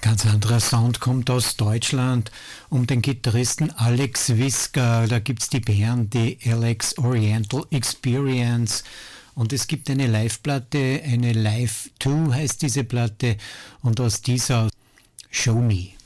ganz anderer Sound kommt aus Deutschland, um den Gitarristen Alex Wiska. Da gibt es die Band, die Alex Oriental Experience. Und es gibt eine Live-Platte, eine Live 2 heißt diese Platte. Und aus dieser Show Me.